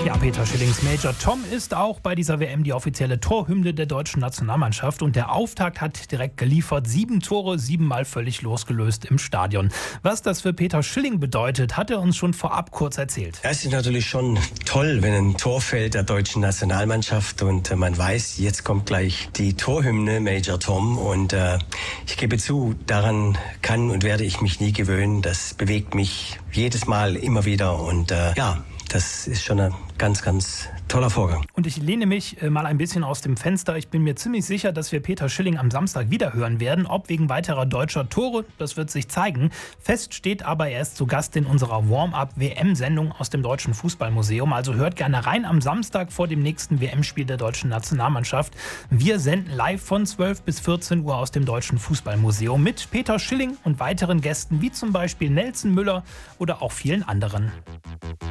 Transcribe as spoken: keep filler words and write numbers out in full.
Ja, Peter Schillings Major Tom ist auch bei dieser W M die offizielle Torhymne der deutschen Nationalmannschaft. Und der Auftakt hat direkt geliefert. Sieben Tore, siebenmal völlig losgelöst im Stadion. Was das für Peter Schilling bedeutet, hat er uns schon vorab kurz erzählt. Ja, es ist natürlich schon toll, wenn ein Tor fällt der deutschen Nationalmannschaft und man weiß, jetzt kommt gleich die Torhymne Major Tom. Und äh, ich gebe zu, daran kann und werde ich mich nie gewöhnen. Das bewegt mich jedes Mal immer wieder und äh, ja, das ist schon ein ganz, ganz toller Vorgang. Und ich lehne mich äh, mal ein bisschen aus dem Fenster. Ich bin mir ziemlich sicher, dass wir Peter Schilling am Samstag wieder hören werden. Ob wegen weiterer deutscher Tore, das wird sich zeigen. Fest steht aber, er ist zu Gast in unserer Warm-up-W M-Sendung aus dem Deutschen Fußballmuseum. Also hört gerne rein am Samstag vor dem nächsten W M-Spiel der deutschen Nationalmannschaft. Wir senden live von zwölf bis vierzehn Uhr aus dem Deutschen Fußballmuseum mit Peter Schilling und weiteren Gästen wie zum Beispiel Nelson Müller oder auch vielen anderen.